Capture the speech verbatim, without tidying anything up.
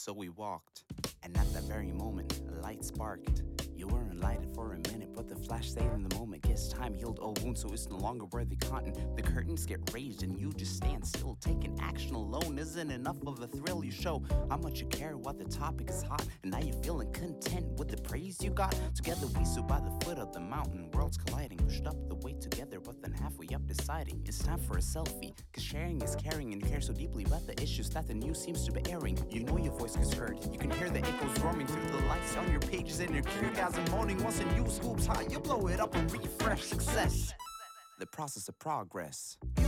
so we walked. And at that very moment, a light sparked. You were enlightened for a minute, but the flash stayed in the moment. Guess time healed all wounds, so it's no longer worthy content. The curtains get raised and you just stand still. Taking action alone isn't enough of a thrill. You show how much you care while the topic is hot. And now you're feeling content with the praise you got. Together we stood by the foot of the mountain. Worlds colliding, pushed up the way together, but then halfway up deciding it's time for a selfie. Cause sharing is caring, and you care so deeply about the issues that the news seems to be airing. You know your voice gets heard. You can hear the echoes roaming through the lights on your pages and your curiosity moaning. Once a news scoops high, you blow it up and refresh success. The process of progress.